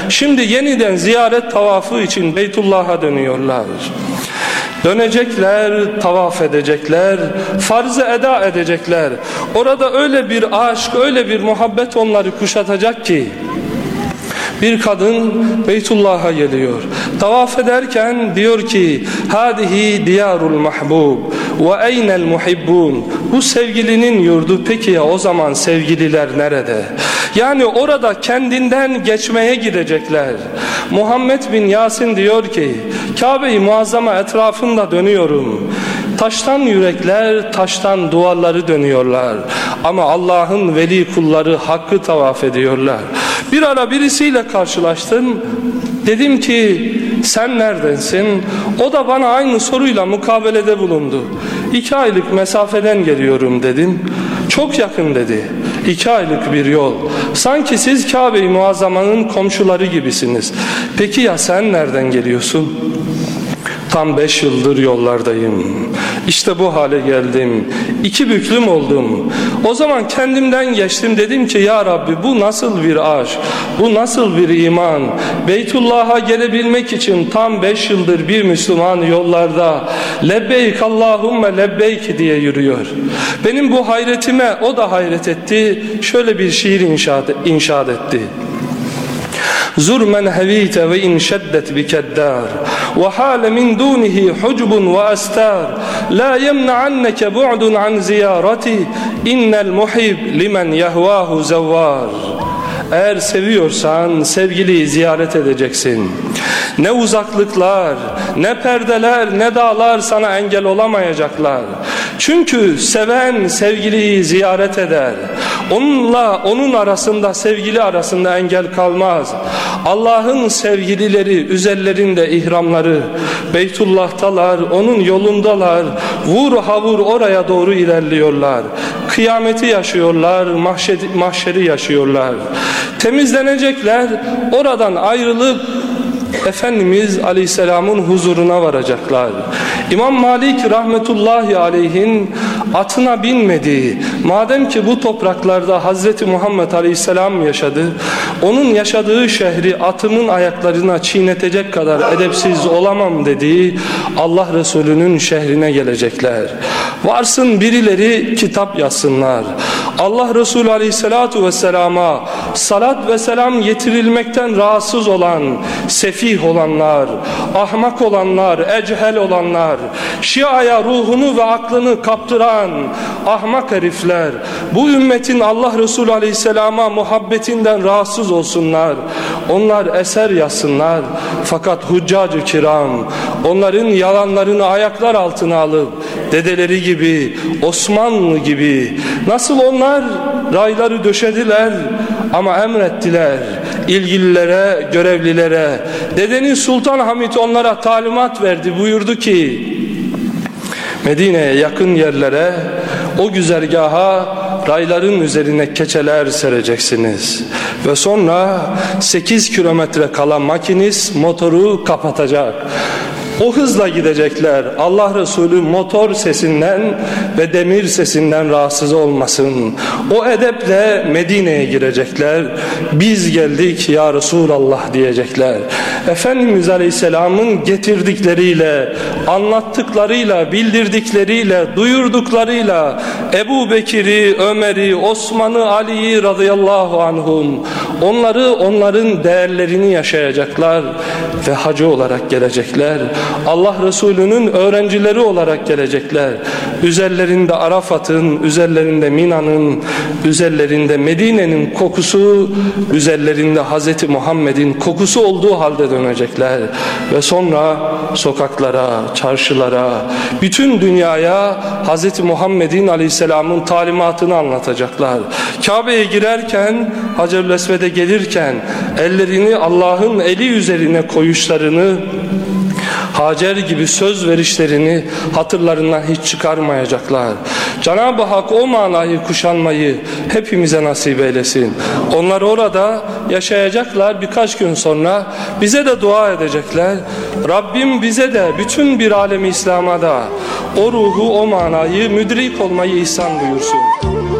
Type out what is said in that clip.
şimdi yeniden ziyaret tavafı için Beytullah'a dönüyorlar. Dönecekler, tavaf edecekler, farzı eda edecekler. Orada öyle bir aşk, öyle bir muhabbet onları kuşatacak ki, bir kadın Beytullah'a geliyor. Tavaf ederken diyor ki: "Hadihi diyarul mahbub ve eynel muhibbun." Bu sevgilinin yurdu, peki ya o zaman sevgililer nerede? Yani orada kendinden geçmeye gidecekler. Muhammed bin Yasin diyor ki: "Kabe-i Muazzama etrafında dönüyorum. Taştan yürekler, taştan duvarları dönüyorlar. Ama Allah'ın veli kulları hakkı tavaf ediyorlar." Bir ara birisiyle karşılaştım. Dedim ki: "Sen neredensin?" O da bana aynı soruyla mukabelede bulundu. 2 aylık mesafeden geliyorum dedim. "Çok yakın" dedi. 2 aylık bir yol. Sanki siz Kabe-i Muazzama'nın komşuları gibisiniz. Peki ya sen nereden geliyorsun? Tam 5 yıldır yollardayım. İşte bu hale geldim. 2 büklüm oldum. O zaman kendimden geçtim, dedim ki: "Ya Rabbi, bu nasıl bir aşk? Bu nasıl bir iman? Beytullah'a gelebilmek için tam 5 yıldır bir Müslüman yollarda lebbeyk Allahümme lebbeyk diye yürüyor." Benim bu hayretime o da hayret etti. Şöyle bir şiir inşaat etti. "Zur men hevite ve in şeddet bikeddar ve hale min dunihi hucbun ve astar la yemna'anneke bu'dun an ziyarati innel muhib limen yehvahu zavvar." Eğer seviyorsan sevgiliyi ziyaret edeceksin. Ne uzaklıklar, ne perdeler, ne dağlar sana engel olamayacaklar. Çünkü seven sevgiliyi ziyaret eder. Onunla onun arasında, sevgili arasında engel kalmaz. Allah'ın sevgilileri, üzerlerinde ihramları, Beytullah'talar, onun yolundalar. Vur havur oraya doğru ilerliyorlar. Kıyameti yaşıyorlar, mahşeri yaşıyorlar. Temizlenecekler, oradan ayrılıp Efendimiz Aleyhisselam'ın huzuruna varacaklar. İmam Malik rahmetullahi aleyhin atına binmediği, madem ki bu topraklarda Hazreti Muhammed Aleyhisselam yaşadı, onun yaşadığı şehri atımın ayaklarına çiğnetecek kadar edepsiz olamam dediği Allah Resulü'nün şehrine gelecekler. Varsın birileri kitap yazsınlar. Allah Resulü Aleyhisselatu Vesselam'a salat ve selam getirilmekten rahatsız olan, sefih olanlar, ahmak olanlar, echel olanlar, Şia'ya ruhunu ve aklını kaptıran ahmak herifler, bu ümmetin Allah Resulü Aleyhisselam'a muhabbetinden rahatsız olsunlar. Onlar eser yazsınlar. Fakat huccacı kiram onların yalanlarını ayaklar altına alıp dedeleri gibi, Osmanlı gibi nasıl onlar rayları döşediler ama emrettiler ilgililere, görevlilere. Dedenin Sultan Hamid onlara talimat verdi, buyurdu ki: "Medine'ye yakın yerlere, o güzergaha rayların üzerine keçeler sereceksiniz ve sonra 8 kilometre kala makinist motoru kapatacak. O hızla gidecekler. Allah Resulü motor sesinden ve demir sesinden rahatsız olmasın. O edeple Medine'ye girecekler. Biz geldik ya Resulallah diyecekler." Efendimiz Aleyhisselam'ın getirdikleriyle, anlattıklarıyla, bildirdikleriyle, duyurduklarıyla Ebu Bekir'i, Ömer'i, Osman'ı, Ali'yi radıyallahu anhum, onların değerlerini yaşayacaklar ve hacı olarak gelecekler. Allah Resulü'nün öğrencileri olarak gelecekler. Üzerlerinde Arafat'ın, üzerlerinde Mina'nın, üzerlerinde Medine'nin kokusu, üzerlerinde Hazreti Muhammed'in kokusu olduğu halde dönecekler. Ve sonra sokaklara, çarşılara, bütün dünyaya Hazreti Muhammed'in Aleyhisselam'ın talimatını anlatacaklar. Kabe'ye girerken, Hacer-ül Esved'e gelirken ellerini Allah'ın eli üzerine koyuşlarını, Hacer gibi söz verişlerini hatırlarından hiç çıkarmayacaklar. Cenab-ı Hak o manayı kuşanmayı hepimize nasip eylesin. Onlar orada yaşayacaklar, birkaç gün sonra bize de dua edecekler. Rabbim bize de bütün bir alemi İslam'a da o ruhu, o manayı müdrik olmayı ihsan buyursun.